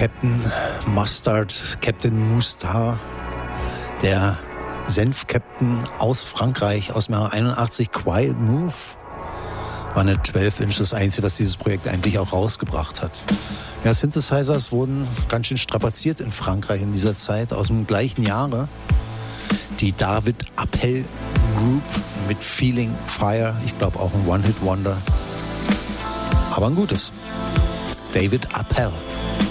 Captain Mustard, Captain Mustard, der Senf-Captain aus Frankreich aus dem Jahr 81, Quiet Move. War eine 12-Inch, das Einzige, was dieses Projekt eigentlich auch rausgebracht hat. Ja, Synthesizers wurden ganz schön strapaziert in Frankreich in dieser Zeit, aus dem gleichen Jahre. Die David Appel Group mit Feeling Fire, ich glaube auch ein One-Hit-Wonder. Aber ein gutes. David Appel.